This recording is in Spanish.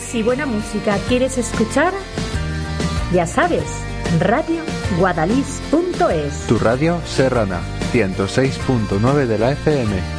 buenas y buena música quieres escuchar, ya sabes, radioguadalís.es. Tu radio serrana, 106.9 de la FM.